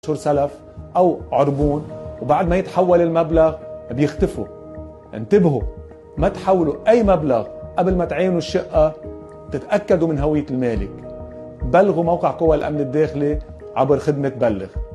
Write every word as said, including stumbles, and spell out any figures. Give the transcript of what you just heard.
اشهر سلف او عربون، وبعد ما يتحول المبلغ بيختفوا. انتبهوا، ما تحولوا اي مبلغ قبل ما تعينوا الشقة، تتأكدوا من هوية المالك. بلغوا موقع قوى الامن الداخلي عبر خدمة بلغ.